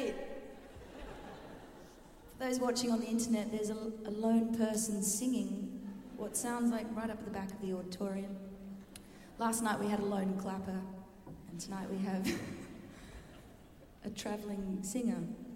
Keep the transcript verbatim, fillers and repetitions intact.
great. For those watching on the internet, there's a, a lone person singing what sounds like right up at the back of the auditorium. Last night we had a lone clapper, and tonight we have a travelling singer.